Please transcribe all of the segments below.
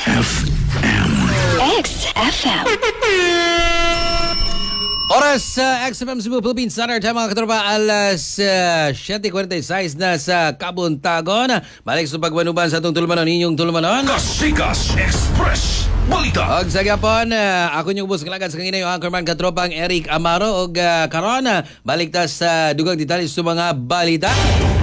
XFM. Oras sa XFM Cebu, Philippines Standard Time, mga katropa, alas 7:46 na sa Kabuntagon. Balik sa pagwanuban sa itong tulumanon, inyong tulumanon. Kasikas Express Balita. Og sa gapon, ako yung ubos kalagan sa kangina yung anchorman katropang Eric Amaro. Og karon, balik ta sa dugang detalye sa mga balita.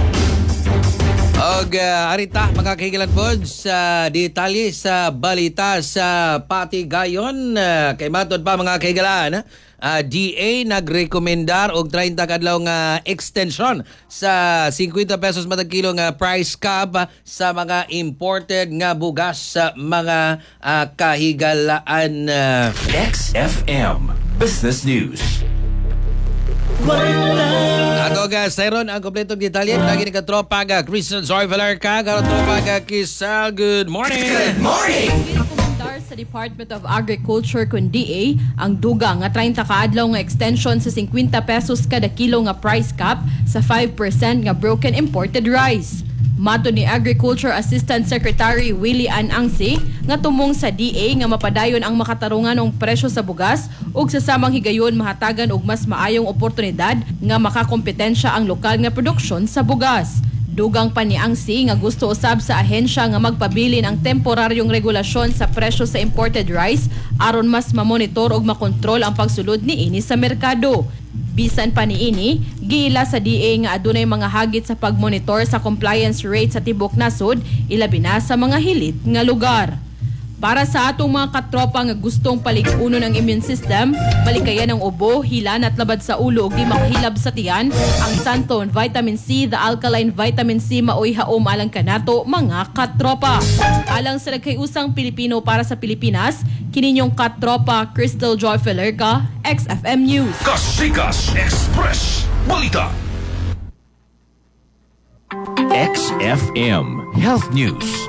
Og arita mga kahigalan po sa detalye sa balita sa Patigayon. Kay matod pa mga kahigalan, DA nagrekomendar og 30 kadlaw nga extension sa 50 pesos matag kilo nga price cap sa mga imported nga bugas sa mga kahigalaan. XFM Business News. Ato sayron ang kompletong detalye. Lagi ni katropa Christian Zorvelar ka. Katropa Kisal, good morning. Good morning. Komendar sa Department of Agriculture kun DA ang duga nga 30 kaadlaw nga extension sa 50 pesos kada kilo nga price cap sa 5% nga broken imported rice. Mato ni Agriculture Assistant Secretary Willie Ann Angsi nga tumong sa DA nga mapadayon ang makatarungan ng presyo sa bugas ug sa samang higayon mahatagan og mas maayong oportunidad nga makakompetensya ang lokal nga produksyon sa bugas. Dugang pa ni Angsi nga gusto usab sa ahensya nga magpabilin ang temporaryong regulasyon sa presyo sa imported rice aron mas mamonitor ug makontrol ang pagsulod niini sa merkado. Bisan pa niini, giila sa DA nga adunay mga hagit sa pagmonitor sa compliance rate sa tibok nasod, ilabi na sa mga hilit nga lugar. Para sa atong mga katropa nga gustong paligunon ang immune system, balikayan ang ubo, hilan at labad sa ulo ug di makahilab sa tiyan, ang Santon Vitamin C, the alkaline vitamin C maoy haom alang kanato mga katropa. Alang sa nagkayusang Pilipino para sa Pilipinas, kininyong katropa Crystal Joy Felerca, XFM News. Kasikas Express Balita. XFM Health News.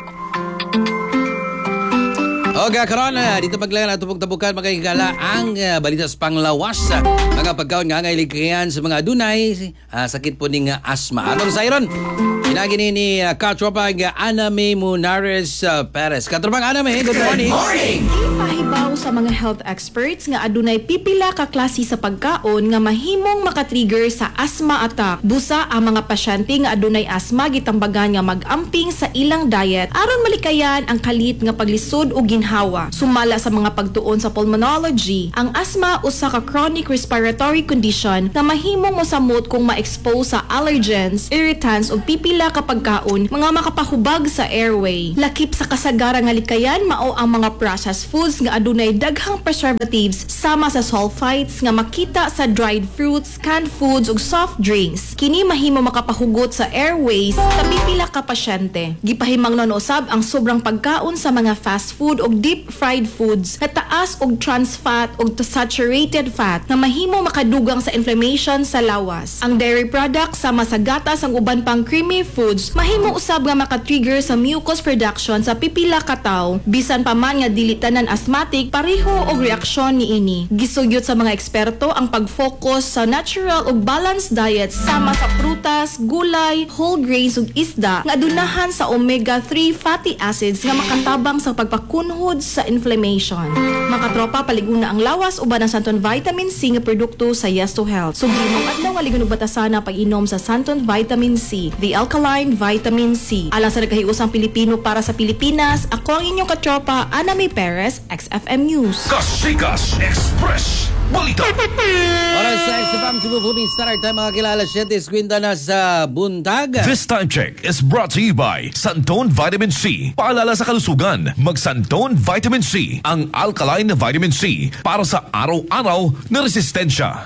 O karon, dito maglayan at tabukan mga higala ang balita sa panglawas. Mga pagkaon nga ngailikayan sa mga dunay sakit po ning asma. Atong sayron, sinagini ni katropa Ana May Munares Perez. Katropang Ana May, good morning. Good morning. Pahibaw sa mga health experts nga adunay pipila ka klase sa pagkaon nga mahimong makatrigger sa asthma attack. Busa ang mga pasyente nga adunay asthma gitambagan nga mag-amping sa ilang diet aron malikayan ang kalit nga paglisod o ginhawa. Sumala sa mga pagtuon sa pulmonology, ang asthma usa ka chronic respiratory condition nga mahimong mosamot kung ma-expose sa allergens, irritants o pipila ka pagkaon mga makapahubag sa airway. Lakip sa kasagara nga likayan mao ang mga processed foods nga adunay daghang preservatives sama sa sulfites nga makita sa dried fruits, canned foods ug soft drinks. Kini mahimo makapahugot sa airways sa pipila ka pasyente. Gipahimangnon usab ang sobrang pagkaon sa mga fast food ug deep fried foods na taas og trans fat ug saturated fat nga mahimo makadugang sa inflammation sa lawas. Ang dairy products sama sa gatas ang uban pang creamy foods mahimo usab nga makatrigger sa mucus production sa pipila ka tawo. Bisan pa man nga dili tanan asthmatic, pareho og reaksyon niini. Gisugyot sa mga eksperto ang pag-focus sa natural ug balanced diet sama sa prutas, gulay, whole grains ug isda nga adunahan sa omega-3 fatty acids nga makantabang sa pagpakunhod sa inflammation. Makatropa, paliguna ang lawas uban ang Santon Vitamin C nga produkto sa Yes to Health. Sugimong adlaw nga ligon ug batasana pag-inom sa Santon Vitamin C, the alkaline vitamin C. Alang sa nagkahiusang Pilipino para sa Pilipinas, ako ang inyong katropa Ana May Perez, XFM News. Kasikas Express Balita. Oras sa XFM Cebu, Philippines Standard Time, mga kilala 7:50 na sa buntag. This time check is brought to you by Santon Vitamin C. Paalala sa kalusugan, mag-Santon Vitamin C, ang alkaline vitamin C para sa araw-araw na resistensya.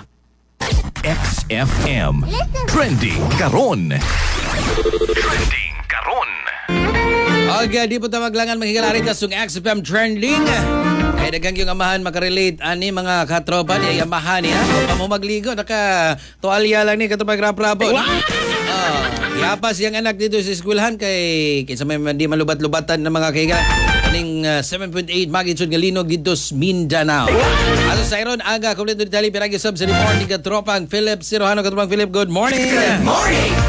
XFM Trending Karon. Trending Karon. Okay, di po ta maglangan maghigalarin ka sung XFM Trending. Ay dagang yung amahan makarelate ani mga katropa ni amahan niya. Pamo magligo naka tuwalya lang ni katupag rap-rapo. Yapas yung anak dito sa eskwelahan kay sa may di malubat-lubatan ng mga kaiga. Aning 7.8 magnitude nga linog dito sa Mindanao. Ato sa iron aga kompleto detalye piragi sub sa report ni katropang Philip Sirohano. Katropang Philip, good morning. Good morning.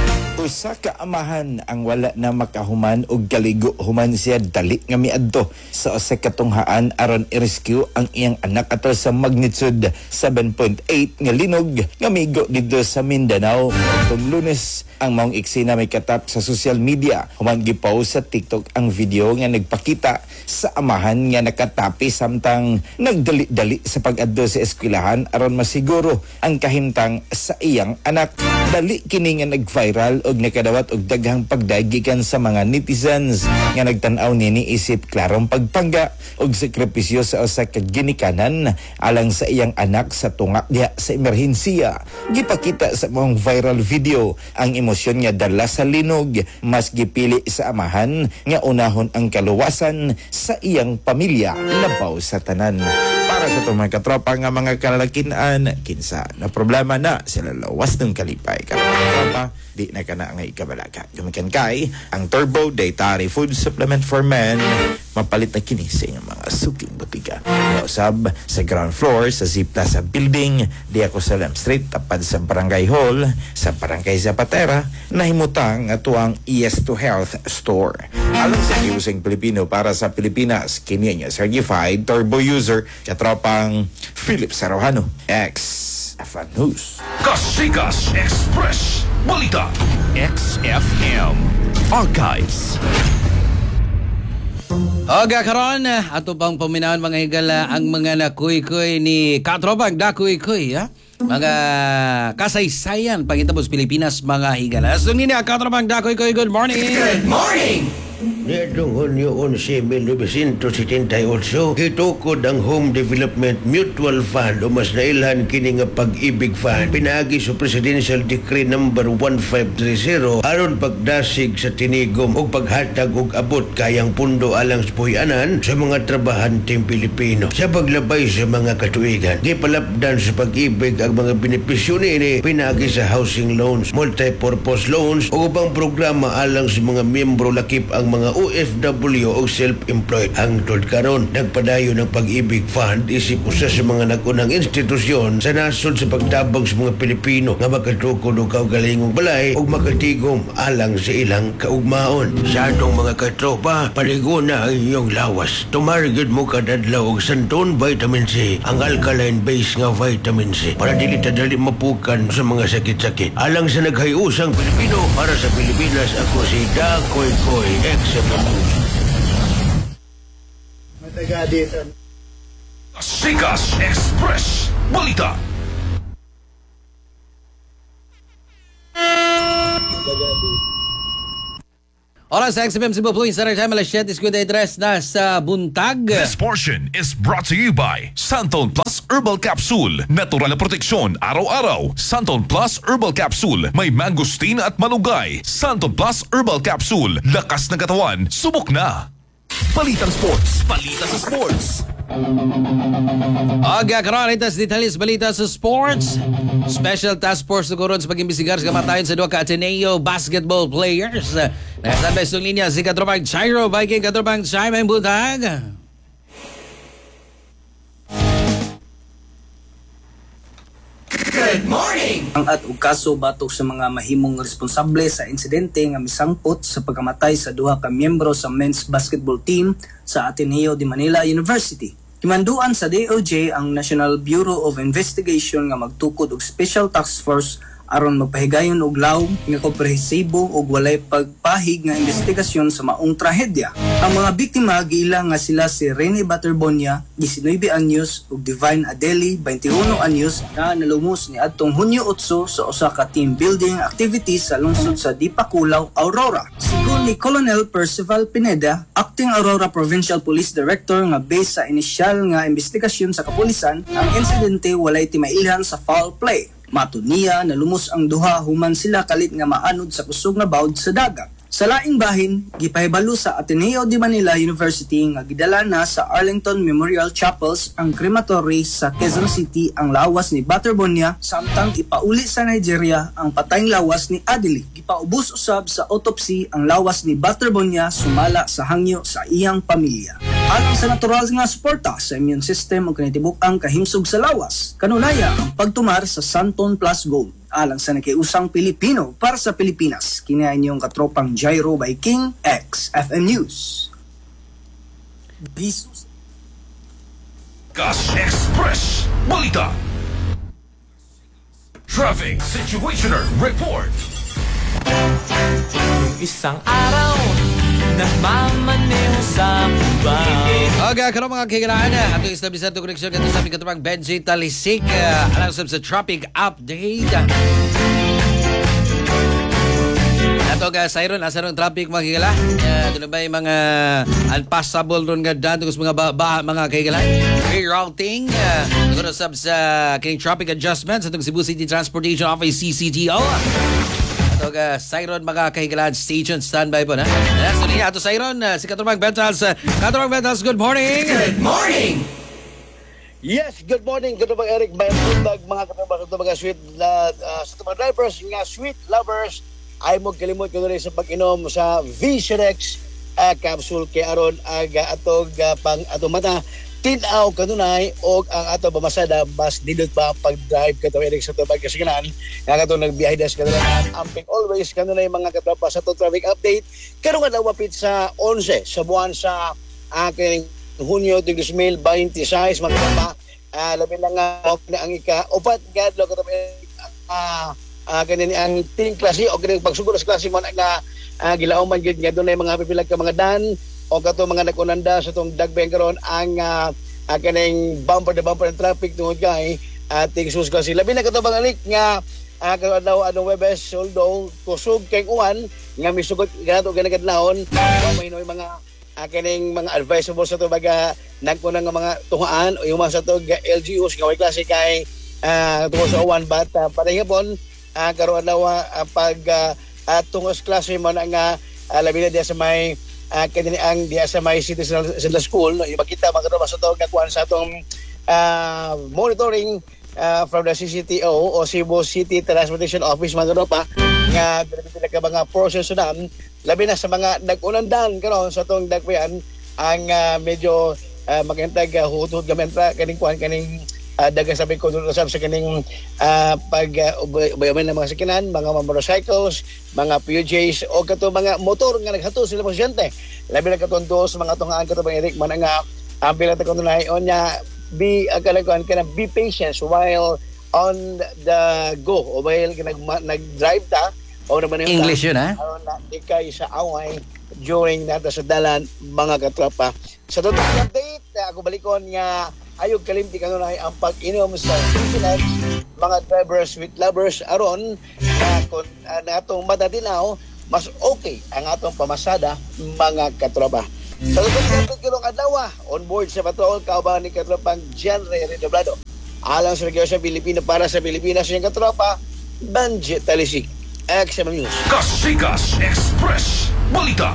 Usa ka amahan ang wala na makahuman og kaligo human siya dali nga miadto sa usa ka tunghaan aron i-rescue ang iyang anak ato sa magnitude 7.8 nga linog nga migo didto sa Mindanao. Itong Lunes ang maong eksena may katap sa social media. Human gipost sa TikTok ang video nga nagpakita sa amahan nga nakatapi samtang nagdali-dali sa pag-adto sa eskwelahan aron masiguro ang kahimtang sa iyang anak. Dali kini nga nag-viral og nakadawat og daghang pagdagikan sa mga netizens nga nagtan-aw nini isip klarong pagpangga og sakripisyo sa usa ka ginikanan alang sa iyang anak sa tunga diha sa emerhensiya. Gipakita sa maong viral video ang emosyon nga dala sa linog, mas gipili sa amahan nga unahon ang kaluwasan sa iyang pamilya labaw sa tanan. Para sa itong mga katropa nga mga kalalakinan, kinsa na problema na sila lawas ng kalipay. Katropa, di na ka na nga ikabalaga. Gumikan kay, ang Turbo Dietary Food Supplement for Men, mapalit na kini sa inyong mga suking butika. Nausab sa ground floor sa Zip Plaza Building, di ako sa Lam Street, tapad sa Barangay Hall, sa Barangay Zapatera, nahimutang ato ang ES2 Health Store. Alang sa Using Pilipino para sa Pilipinas, kini niya certified turbo user, katropang Philip Sarojano, ex-Fan News. Kasikas Express Balita XFM Archives. Oga karon ato pang paminawan mga higala ang mga nakuy-kuy ni Katropang Dakuy-kuy, ha? Mga kasaysayan pangitapos Pilipinas mga higala. So nini Katropang Dakuy-kuy, good morning. Good morning. Niadong Hunyo 11, 1978, gitukod ang Home Development Mutual Fund o mas nailhan kini nga Pag-ibig Fund. Pinaagi sa Presidential Decree No. 1530 aron pagdasig sa tinigom o paghatag og abot kayang pundo alang sa puy-anan sa mga trabahanteng Pilipino. Sa paglabay sa mga katuigan, gipalapdan sa Pag-ibig ang mga benepisyo niini pinaagi sa housing loans, multi-purpose loans o ubang programa alang sa mga miyembro lakip ang mga OFW o self-employed. Hangtod karon nagpadayo ng Pag-ibig Fund isip usa sa mga nagunang institusyon sa nasod sa pagtabang sa mga Pilipino nga makatukod og kaugalingong balay o makatigom alang sa ilang kaugmaon. Sa atong mga katropa, paliguna ang inyong lawas. Tumarigid mo kadadlaw og Santon Vitamin C, ang alkaline base nga vitamin C, para dili ta dali mapukan sa mga sakit-sakit. Alang sa naghayusang Pilipino para sa Pilipinas, ako si Dakoy-koy, ex-FM. Kasikas Express Balita. Oras sa XFM Cebu Police Center time, alas 7:53 na sa buntag. This portion is brought to you by Santon Plus Herbal Capsule. Natural na proteksyon araw-araw. Santon Plus Herbal Capsule. May mangosteen at malunggay. Santon Plus Herbal Capsule. Lakas ng katawan. Subok na. Balitang Sports. Balita sa Sports. Aga karon itas detalles balita sa sports. Special task force tuguron sa pag-imbestigar sa kamatayon sa duha ka Ateneo basketball players. Nasa bestong linya si Katropang Chairo Viking Katropang Chai may butag. Good morning! Ang at kaso batok sa mga mahimong responsable sa insidente nga misangpot sa pagkamatay sa duha ka miyembro sa men's basketball team sa Ateneo de Manila University. Kimanduan sa DOJ ang National Bureau of Investigation nga magtukod og special task force aron magpahigayon og law nga komprehesibo og walay pagpahig nga investigasyon sa maong trahedya. Ang mga biktima giila nga sila si Rene Baterbonia, 19 anyos, ug Divine Adeli, 21 anyos, na nalumos ni adtong Hunyo 8 sa usa ka team building activities sa lungsod sa Dipakulaw, Aurora. Sigon ni Colonel Percival Pineda, Acting Aurora Provincial Police Director, nga based sa inisyal nga investigasyon sa kapulisan, ang insidente walay timailhan sa foul play. Matud niya, nalumos ang duha human sila kalit nga maanod sa kusog nga bawd sa dagat. Sa laing bahin, gipahibalo sa Ateneo de Manila University nga gidala na sa Arlington Memorial Chapels ang crematory sa Quezon City ang lawas ni Baterbonia, samtang ipauli sa Nigeria ang patayng lawas ni Adeli. Gipaubos usab sa autopsy ang lawas ni Baterbonia sumala sa hangyo sa iyang pamilya. Alang sa natural nga suporta sa immune system ug kinitibuk ang kahimsog sa lawas, kanunaya ang pagtumar sa Santon Plus Gold. alang sa nakiusang Pilipino para sa Pilipinas. Kini inyong katropang Jairo by King XFM News. Bisus. Gas Express Balita. Traffic Situationer Report. Isang araw nagmamaneho sa Cubao. Okay, karon mga kahigalaan, ato establisan ito koneksyon kato sa aming katubang Benji Talisik. Alang sa traffic update. Ato ka, Siron, asa ron traffic mga kahigalaan? Ito na ba yung mga unpassable ron nga daan sa mga mga kahigalaan? Rerouting. Ito na sa kining traffic adjustments atong Cebu City Transportation Office CCTO. Ito ka, Siron, mga kahigalaan station standby po na. So niya, ato Siron, si Katurmang Bentals. Katurmang Bentals, good morning! Good morning! Yes, good morning. Good morning, Eric. May bundag mga katabang ito mga sweet sa mga drivers, nga sweet lovers, ay mo kalimot ko rin sa pag-inom sa Visionex capsule kay aron aga atog pang atong mata tinaw kanunay og ang ato pamasada mas didot pa ang pag-drive kato Eric sa tubag kasaganan nga kato nagbiyahe des kanunay amping always kanunay mga katropa sa to traffic update karon nga wapit sa 11 sa buwan sa aking Hunyo 2026 mga katropa labi na nga ang ika-upat gadlo kato kanini ang team klase o kanini pagsugod sa klase mo nga gilauman gyud nga dunay mga pipilag ka mga dan o kato mga nakunanda sa tong dagbeng karon ang kaning bumper ng traffic tungod kay ating sus kasi labi na kato bangalik nga karon daw anong Webes although kusog kay uwan nga misugot gato ganagadlahon may mga kaning mga advisable sa to baga nagkunang nga mga tuhaan o yung mga sa to LGUs nga way klase kay tungod sa uwan but padayapon karon daw pag tungos klase mo na nga labi na diya sa may kanini ang diya sa may city sa school no makita magkaroon sa to nga kuan sa atong monitoring from the CCTO o Cebu City Transportation Office mga pa nga dili ka mga process na labi na sa mga nag-unandan karon sa tong dagwayan ang medyo magantag hutod gamentra kaning kuan kaning dagang sabi ko doon sa kaning pag ubayaman ng mga sakinan, mga motorcycles, mga PUJs o kato mga motor nga naghato sila pasyente. Labi na katon dos mga tungaan kato bang Eric man nga ambil ta kuno nay onya be akalakuan kana be patient while on the go o while nag-drive ta o naman yung English yun ha? Aron na ikay sa away during nata sa dalan mga katropa. Sa totoo update ako balikon nga ayog kalimti kanunay ang pag-inom sa Visionex mga drivers with lovers aron kung atong matatinaw mas okay ang atong pamasada mga katropa. Sa susunod kilong adlaw on board sa patrol kauban ni katropang Genre Redoblado. Alang sa regyo sa Pilipino para sa Pilipinas yung katropa Benji Talisik XM News. Kasikas Express Balita.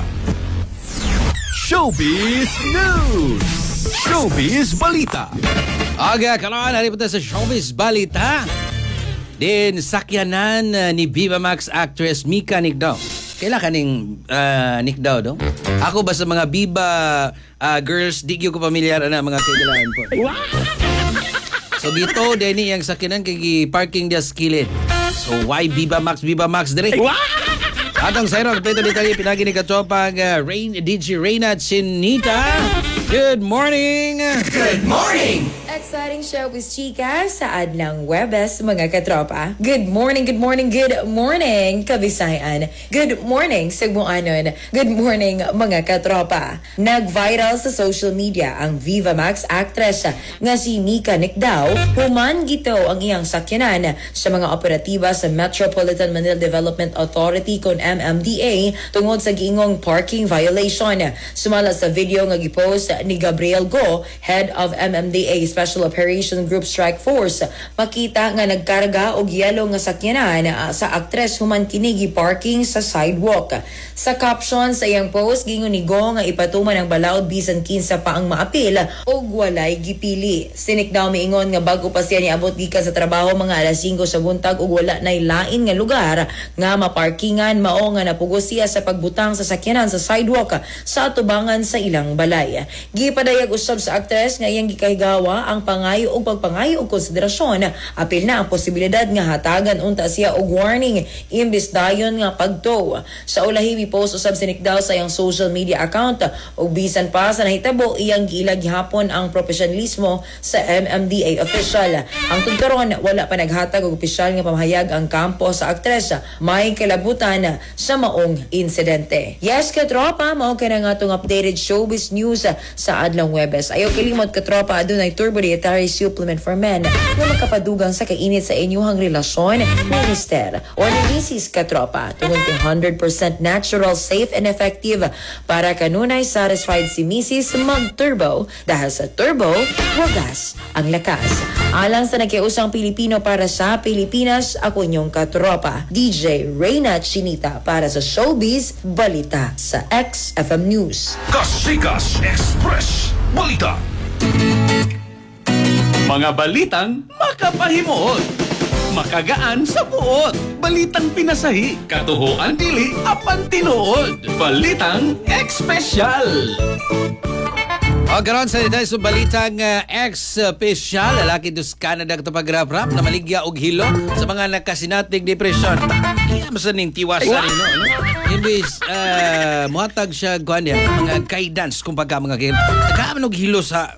Showbiz News! Showbiz Balita. Aga, kalaan, hari punta sa Showbiz Balita. Din, sakyanan ni Viva Max actress Mika Nikdao. Kailan ka ning Nikdao do? Ako ba sa mga Viva girls, di ko pamilyar na mga kailangan po. So dito, Denny, yung sakyanan kay parking dia skillet. So why Viva Max dire? Atong Sairong, pwede detalye pinagi ni Katopang DJ Reyna Chinita. Good morning! Good morning! Exciting show with Chika sa Adlang Webes, mga katropa. Good morning, good morning, good morning, Kabisayan. Good morning, Cebuanon. Good morning, mga katropa. Nag-viral sa social media ang Viva Max actress nga si Mika Nikdao. Human gito ang iyang sakyanan sa mga operatiba sa Metropolitan Manila Development Authority kon MMDA tungod sa giingong parking violation. Sumala sa video nga gipost ni Gabriel Go, head of MMDA Special Operation Group Strike Force, makita nga nagkarga og yellow nga sakyanan sa aktres human kini parking sa sidewalk. Sa caption sa iyang post, gingon ni Go nga ipatuman ang balaod bisan kinsa pa ang maapil og walay gipili. Sinik daw miingon nga bago pa siya niabot gikan sa trabaho mga alas 5 sa buntag ug wala nay lain nga lugar nga maparkingan mao nga napugos siya sa pagbutang sa sakyanan sa sidewalk sa atubangan sa ilang balay. Gipadayag usab sa aktres nga iyang gikahigawa ang pagpangayo og konsiderasyon. Apil na ang posibilidad nga hatagan unta siya og warning imbis dayon nga pagtow. Sa ulahi post usab sinik daw sa iyang social media account ug bisan pa sa nahitabo iyang giilag gihapon ang professionalismo sa MMDA official. Ang tugkaron wala pa naghatag og opisyal nga pamahayag ang kampo sa aktres may kalabutan sa maong insidente. Yes, katropa, mao kay nga atong updated showbiz news sa adlang Huwebes. Ayaw kalimot katropa, adunay turbo dietary supplement for men na makapadugang sa kainit sa inyuhang relasyon ni mister or ni misis katropa. Tungod kay 100% natural, safe and effective para kanunay satisfied si misis mag-turbo dahil sa turbo, wagas ang lakas. Alang sa nakiusang Pilipino para sa Pilipinas, ako inyong katropa, DJ Reyna Chinita para sa Showbiz Balita sa XFM News. Kasikas Express Balita. Mga balitang makapahimuot. Makagaan sa buot. Balitang pinasahi. Katuhuan dili apan tinuod. Balitang Expressyal. O karon sa dahil sa balitang ex-special, lalaki dos Canada ito pag-rap-rap na maligya og hilo sa mga nakasinating depresyon. Kaya masa ning tiwasan no? Imbis muhatag siya kuan niya mga guidance kung pagka mga kil. Nagkaaman og hilo sa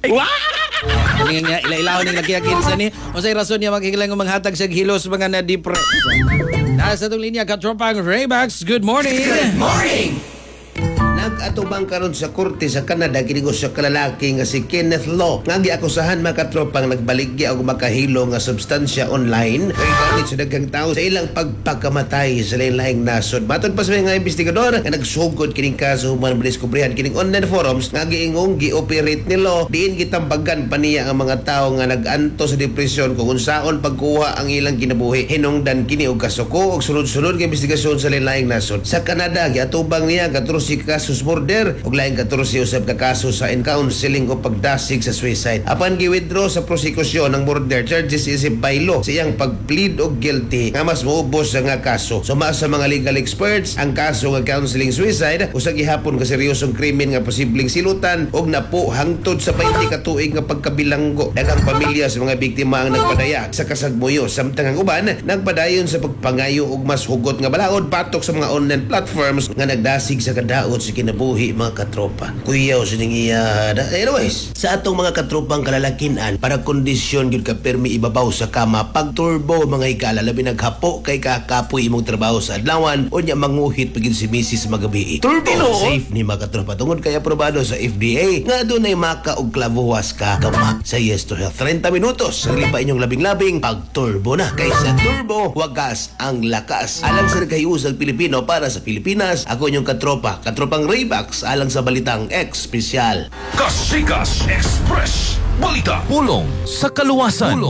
nga ila-ilaw ning lakiyakin sa ni. Unsay rason niya maghikilang manghatag siya hilo sa mga na-depress. Nasa itong linya katropang Raybax. Good morning. Good morning! Nag-atubang karon sa korte sa Canada kinigo sa kalalaki nga si Kenneth Law nga giakusahan makatropang nagbaligya og makahilo nga substansya online kay kalit sa daghang tawo sa ilang pagpakamatay sa lain-laing nasod. Matod pa sa mga investigador nga nagsugod kining kaso human madiskubrihan kining online forums nga giingong gi-operate ni Law diin gitambagan pa niya ang mga tawo nga nag-anto sa depresyon kung unsaon pagkuha ang ilang kinabuhi. Hinungdan kini og kasuko og sunod-sunod nga investigasyon sa lain-laing nasod. Sa Canada giatubang niya 14 kaso murder ug laing 14 usab ka kaso sa counseling o pagdasig sa suicide. Apan gi-withdraw sa prosekusyon ng murder charges isip baylo sa iyang pag-plead og guilty nga mas maubos sa nga kaso. Suma sa mga legal experts, ang kaso nga counseling suicide usa gihapon ka seryosong krimen nga posibleng silutan og napo hangtod sa 20 ka tuig nga pagkabilanggo. Daghang pamilya sa mga biktima ang nagpadaya sa kasagmuyo samtang ang uban nagpadayon sa pagpangayo og mas hugot nga balaod patok sa mga online platforms nga nagdasig sa kadaot sa kinabuhi mga katropa. Kuyaw sining iya. Anyways, sa atong mga katropang kalalakinan para kondisyon gyud ka permi ibabaw sa kama pag turbo mga higala labi naghapo kay kakapoy imong trabaho sa adlawan o nya manguhit pagid si misis magabi. Turbo safe ni mga katropa tungod kay aprobado sa FDA nga adunay maka og klavuwas ka kama sa Yes to Health 30 minutos sa pa inyong labing-labing pag turbo na kaysa turbo wagas ang lakas. Alang sa nagkayusang Pilipino para sa Pilipinas, ako inyong katropang Raybax alang sa balitang Expressyal. Kasikas Express Balita. Pulong sa kaluwasan.